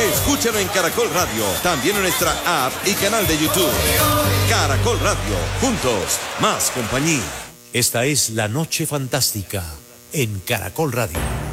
Escúchalo en Caracol Radio, también en nuestra app y canal de YouTube. Caracol Radio, juntos, más compañía. Esta es La Noche Fantástica en Caracol Radio.